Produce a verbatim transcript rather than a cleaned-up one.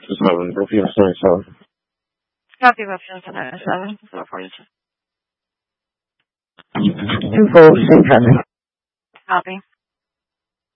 Just moving. Go for your seven. Copy about seven seven four forty-two. Two four six hundred. Copy.